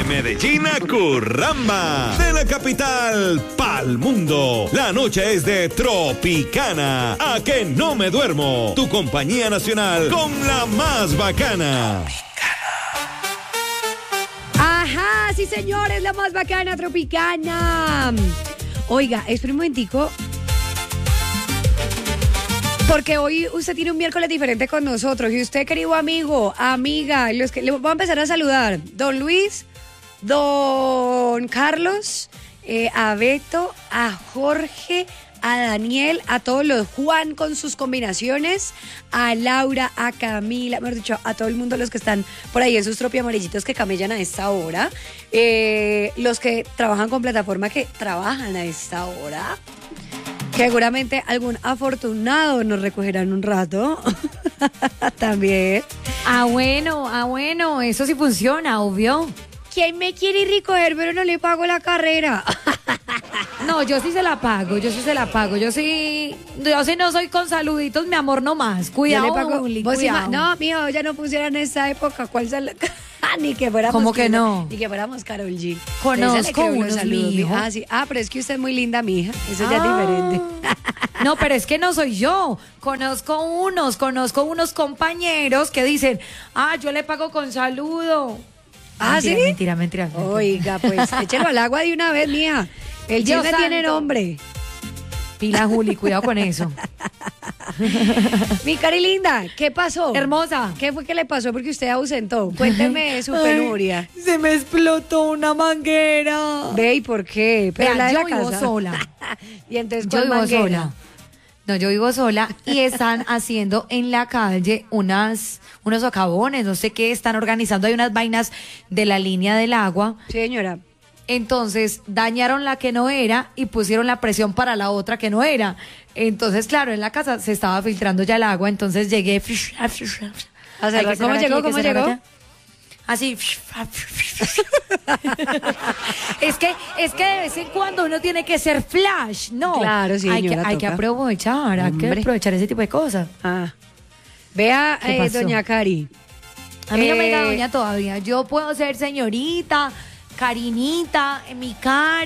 Medellín a Curramba, de la capital pa'l mundo. La noche es de Tropicana. A que no me duermo. Tu compañía nacional con la más bacana. Ajá, sí señores, la más bacana, Tropicana. Oiga, espera un momentico, porque hoy usted tiene un miércoles diferente con nosotros. Y usted, querido amigo, amiga, los que le voy a empezar a saludar. Don Luis, don Carlos, a Beto, a Jorge, a Daniel, a todos los Juan con sus combinaciones, a Laura, a Camila, mejor dicho, a todo el mundo, los que están por ahí en sus tropiamarillitos que camellan a esta hora, los que trabajan con plataforma que trabajan a esta hora, que seguramente algún afortunado nos recogerán un rato también. Bueno, eso sí funciona, obvio. ¿Quién me quiere ir recoger pero no le pago la carrera? No, yo sí se la pago. Yo sí no soy con saluditos, mi amor, no más. Cuidado, Juli, cuidado. No, mijo, ya no funciona en esa época. ¿Cuál ni que fuéramos. ¿Cómo que no? Ni que fuéramos Karol G. Conozco unos, mijo. Sí. Pero es que usted es muy linda, mija. Eso ya es diferente. No, pero es que no soy yo. Conozco unos compañeros que dicen, yo le pago con saludo. ¿Sí? Mentira. Oiga, pues échelo al agua de una vez, mija. El chisme tiene nombre. Pila, Juli, cuidado con eso. Mi cari linda, ¿qué pasó? Hermosa. ¿Qué fue que le pasó porque usted ausentó? Cuénteme su penuria. Se me explotó una manguera. Ve, ¿y por qué? Pero la de yo la vivo casa. sola. Y entonces, Yo ¿cuál vivo manguera? sola. No, yo vivo sola y están haciendo en la calle unos socavones, no sé qué, están organizando, hay unas vainas de la línea del agua. Sí, señora. Entonces dañaron la que no era y pusieron la presión para la otra que no era. Entonces, claro, en la casa se estaba filtrando ya el agua, entonces llegué. ¿Cómo llegó? Así. Es que de vez en cuando uno tiene que ser flash, ¿no? Claro, sí, señora, hay que aprovechar, ese tipo de cosas. Vea, doña Cari. A mí no me diga doña todavía. Yo puedo ser señorita, Karinita, mi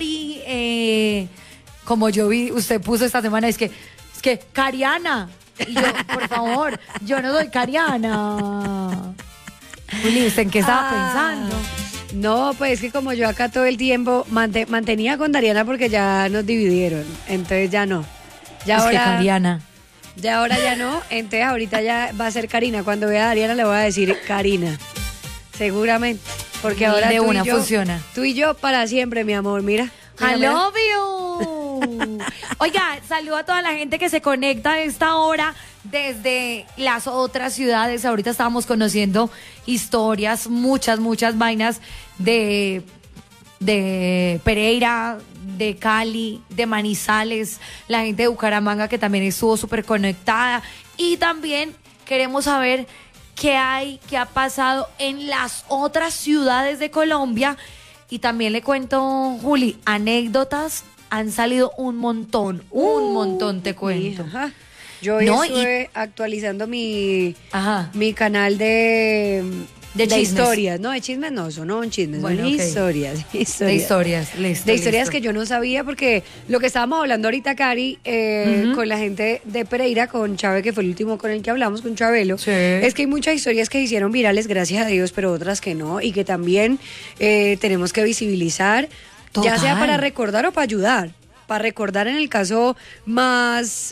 Cari, como yo vi, usted puso esta semana, es que Cariana. Y yo, por favor, yo no soy Cariana. Juli, ¿usted en qué estaba pensando? No, pues es que como yo acá todo el tiempo mantenía con Dariana porque ya nos dividieron, entonces ya no. Que Cariana. Ya ahora ya no, entonces ahorita ya va a ser Karina. Cuando vea a Dariana le voy a decir Karina, seguramente, porque ahora de una yo, funciona. Tú y yo para siempre, mi amor, mira. I love you. Oiga, saludo a toda la gente que se conecta a esta hora desde las otras ciudades. Ahorita estábamos conociendo historias, muchas vainas de Pereira, de Cali, de Manizales, la gente de Bucaramanga que también estuvo súper conectada. Y también queremos saber qué ha pasado en las otras ciudades de Colombia. Y también le cuento, Juli, anécdotas han salido un montón te cuento. Ajá. Yo estuve actualizando mi canal de historias, no, de chismes no, son chismes, bueno, son okay. historias. De historias que yo no sabía, porque lo que estábamos hablando ahorita, Cari, con la gente de Pereira, con Chávez, que fue el último con el que hablamos, con Chabelo, sí. Es que hay muchas historias que se hicieron virales, gracias a Dios, pero otras que no, y que también tenemos que visibilizar, total. Ya sea para recordar o para ayudar. Para recordar en el caso más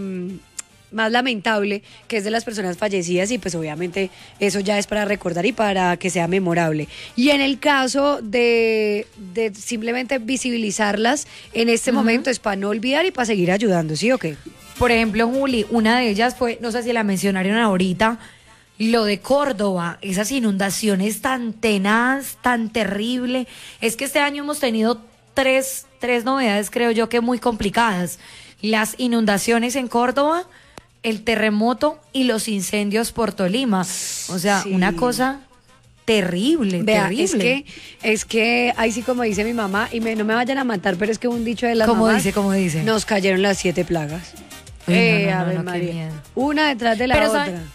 lamentable, que es de las personas fallecidas, y pues obviamente eso ya es para recordar y para que sea memorable. Y en el caso de simplemente visibilizarlas en este momento es para no olvidar y para seguir ayudando, ¿sí o qué? Por ejemplo, Juli, una de ellas fue, no sé si la mencionaron ahorita, lo de Córdoba, esas inundaciones tan tenaz, tan terrible. Es que este año hemos tenido tres novedades, creo yo, que muy complicadas. Las inundaciones en Córdoba, el terremoto y los incendios por Tolima. O sea, sí. Una cosa terrible, vea, terrible. Es que ahí sí, como dice mi mamá, y no me vayan a matar, pero es que un dicho de las ¿Cómo mamás, dice? Nos cayeron las 7 plagas. Uy, no, Ave María. Qué miedo. Una detrás de la otra.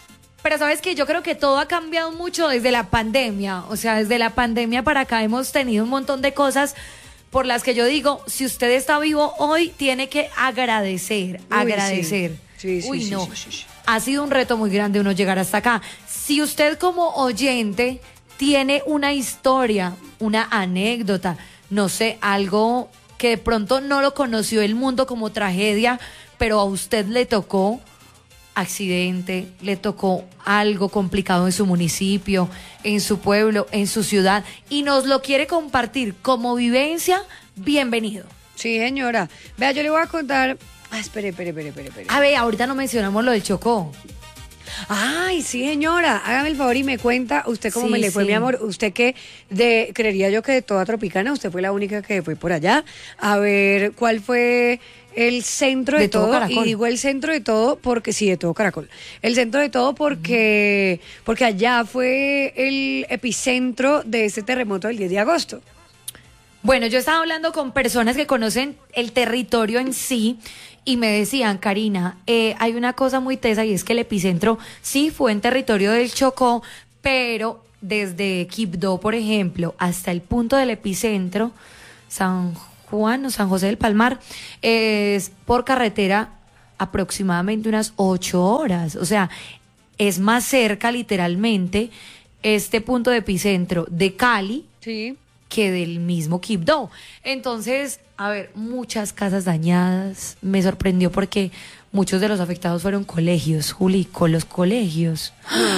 Pero sabes que yo creo que todo ha cambiado mucho desde la pandemia. O sea, desde la pandemia para acá hemos tenido un montón de cosas por las que yo digo, si usted está vivo hoy, tiene que agradecer. Sí. Sí, Uy, sí, no. sí. Ha sido un reto muy grande uno llegar hasta acá. Si usted como oyente tiene una historia, una anécdota, no sé, algo que de pronto no lo conoció el mundo como tragedia, pero a usted le tocó accidente, le tocó algo complicado en su municipio, en su pueblo, en su ciudad, y nos lo quiere compartir como vivencia, bienvenido. Sí, señora. Vea, yo le voy a contar... espere. A ver, ahorita no mencionamos lo del Chocó. Ay, sí, señora, hágame el favor y me cuenta usted cómo Sí, me le fue, sí. mi amor. Usted creería yo que de toda Tropicana, usted fue la única que fue por allá. A ver, ¿cuál fue el centro de todo todo? Caracol. Y digo el centro de todo porque, sí, de todo Caracol. El centro de todo porque allá fue el epicentro de este terremoto del 10 de agosto. Bueno, yo estaba hablando con personas que conocen el territorio en sí y me decían, Karina, hay una cosa muy tesa y es que el epicentro sí fue en territorio del Chocó, pero desde Quibdó, por ejemplo, hasta el punto del epicentro, San Juan o San José del Palmar, es por carretera aproximadamente unas 8 horas. O sea, es más cerca literalmente este punto de epicentro de Cali, Sí. que del mismo Quibdó. Entonces, a ver, muchas casas dañadas. Me sorprendió porque muchos de los afectados fueron colegios, Juli, con los colegios.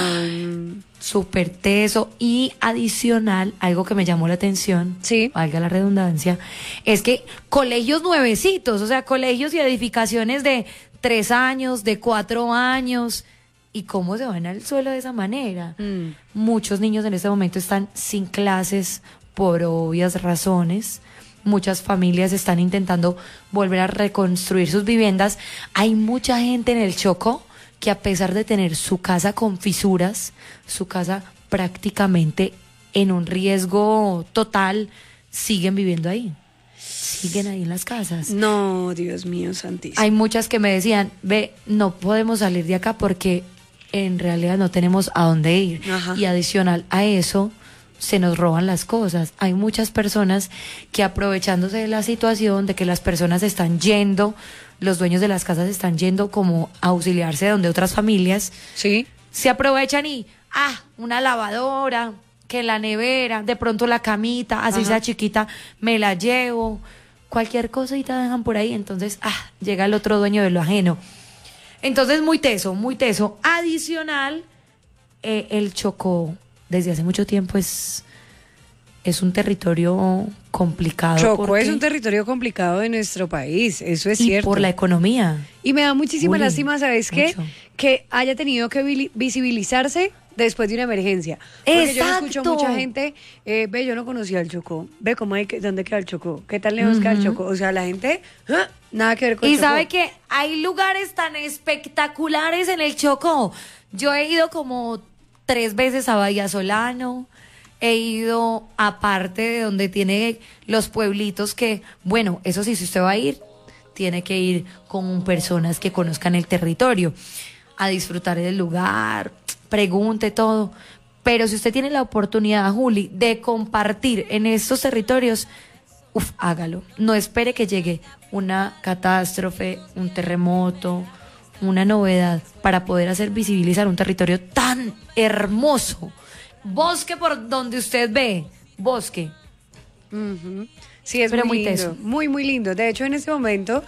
Súper teso. Y adicional, algo que me llamó la atención, Sí. valga la redundancia, es que colegios nuevecitos, o sea, colegios y edificaciones de 3 años, de 4 años. ¿Y cómo se van al suelo de esa manera? Muchos niños en este momento están sin clases por obvias razones. Muchas familias están intentando volver a reconstruir sus viviendas. Hay mucha gente en el Chocó que, a pesar de tener su casa con fisuras, su casa prácticamente en un riesgo total, siguen viviendo ahí. Siguen ahí en las casas. No, Dios mío, santísimo. Hay muchas que me decían, ve, no podemos salir de acá porque en realidad no tenemos a dónde ir. Ajá. Y adicional a eso, se nos roban las cosas. Hay muchas personas que, aprovechándose de la situación, de que las personas están yendo, los dueños de las casas están yendo como a auxiliarse de donde otras familias, Sí. se aprovechan y, una lavadora, que la nevera, de pronto la camita, así Ajá. sea chiquita, me la llevo, cualquier cosita dejan por ahí, entonces, llega el otro dueño de lo ajeno. Entonces, muy teso, muy teso. Adicional, el Chocó, desde hace mucho tiempo es un territorio complicado. Chocó porque- es un territorio complicado de nuestro país, eso es y cierto. por la economía. Y me da muchísima Uy, lástima, ¿sabes qué? mucho. Que haya tenido que visibilizarse después de una emergencia. Porque yo ¡Exacto! escucho mucha gente, ve, yo no conocía el Chocó, ve dónde queda el Chocó, qué tan lejos queda el Chocó. O sea, la gente, nada que ver con Y el Chocó. sabe que hay lugares tan espectaculares en el Chocó. Yo he ido como 3 veces a Bahía Solano, he ido aparte de donde tiene los pueblitos que, bueno, eso sí, si usted va a ir, tiene que ir con personas que conozcan el territorio, a disfrutar del lugar, pregunte todo. Pero si usted tiene la oportunidad, Juli, de compartir en estos territorios, hágalo. No espere que llegue una catástrofe, un terremoto, una novedad para poder hacer visibilizar un territorio tan hermoso. Bosque por donde usted ve, bosque. Ujú. Sí, es Pero muy muy lindo, teso. muy, muy lindo. De hecho, en este momento,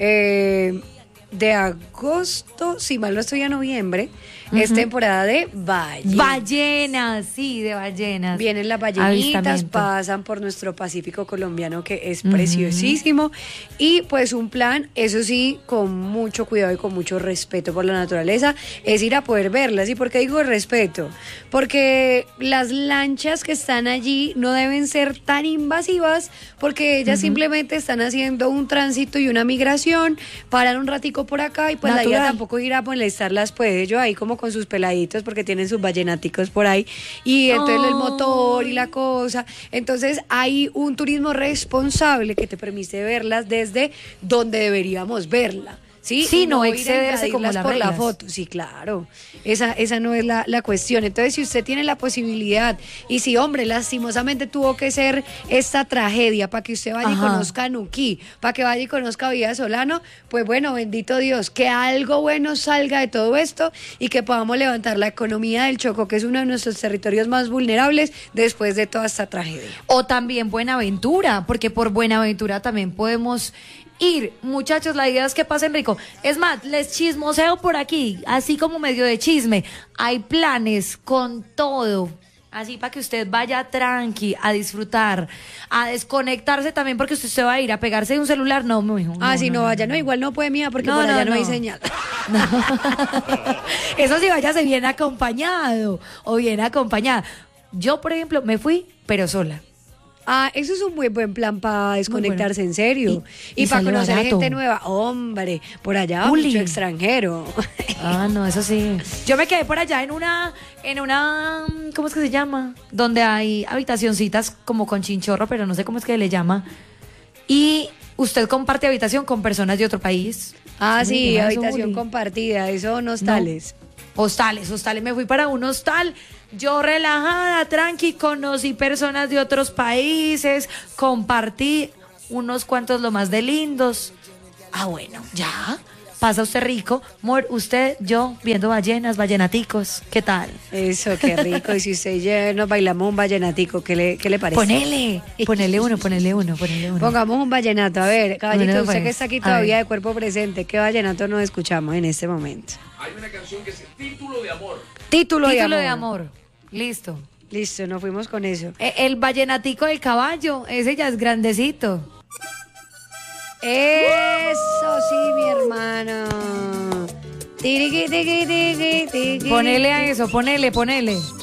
de agosto, si mal no estoy, a noviembre, es temporada de ballenas. Ballenas, sí, de ballenas. Vienen las ballenitas, Avistamiento. pasan por nuestro Pacífico colombiano, que es preciosísimo. Y pues un plan, eso sí, con mucho cuidado y con mucho respeto por la naturaleza, es ir a poder verlas. ¿Y por qué digo respeto? Porque las lanchas que están allí no deben ser tan invasivas, porque ellas simplemente están haciendo un tránsito y una migración, paran un ratico por acá y pues la idea Natural. tampoco ir a molestarlas, pues ellos ahí como con sus peladitos porque tienen sus vallenaticos por ahí y entonces el motor y la cosa. Entonces hay un turismo responsable que te permite verlas desde donde deberíamos verla. Sí, Sí, y no ir a excederse como invadirlas las por la reglas. foto. Sí, claro. Esa no es la cuestión. Entonces, si usted tiene la posibilidad y si, hombre, lastimosamente tuvo que ser esta tragedia para que usted vaya y Ajá. conozca a Nuquí, para que vaya y conozca a Villa Solano, pues bueno, bendito Dios, que algo bueno salga de todo esto y que podamos levantar la economía del Chocó, que es uno de nuestros territorios más vulnerables después de toda esta tragedia. O también Buenaventura, porque por Buenaventura también podemos ir. Muchachos, la idea es que pasen rico. Es más, les chismoseo por aquí, así como medio de chisme. Hay planes con todo. Así para que usted vaya tranqui, a disfrutar, a desconectarse también, porque usted se va a ir a pegarse de un celular. No, mi hijo. Si no vaya, no, igual no puede, mía, porque No, por allá no, no hay no. señal. Eso sí, váyase bien acompañado o bien acompañada. Yo, por ejemplo, me fui, pero sola. Eso es un muy buen plan para desconectarse, bueno. en serio. Y Y para sale conocer barato. gente nueva. Hombre, por allá va Uli. mucho extranjero. Ah, no, eso sí. Yo me quedé por allá en una, ¿cómo es que se llama? Donde hay habitacioncitas como con chinchorro, pero no sé cómo es que le llama. Y usted comparte habitación con personas de otro país. Sí, ¿Qué más, habitación Uli? compartida, eso no tales. Hostales. Me fui para un hostal. Yo relajada, tranqui, conocí personas de otros países, compartí unos cuantos lo más de lindos. Bueno, ya. Pasa usted rico. Amor, usted, yo, viendo ballenas, vallenaticos. ¿Qué tal? Eso, qué rico. Y si usted y yo nos bailamos un vallenatico, ¿qué le parece? Ponele uno. Pongamos un vallenato. A ver, caballito, Bueno, usted pues, que está aquí a todavía ver. de cuerpo presente, ¿qué vallenato nos escuchamos en este momento? Hay una canción que es Título de Amor. Título Título de de amor. amor. Listo. Listo, nos fuimos con eso. El vallenatico del caballo, ese ya es grandecito. Eso sí, mi hermano. Tiriqui, tiqui, tiqui, tiqui. Ponele a eso, ponele.